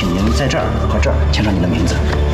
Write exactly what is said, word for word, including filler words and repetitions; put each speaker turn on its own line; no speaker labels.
请您在这儿和这儿签上您的名字。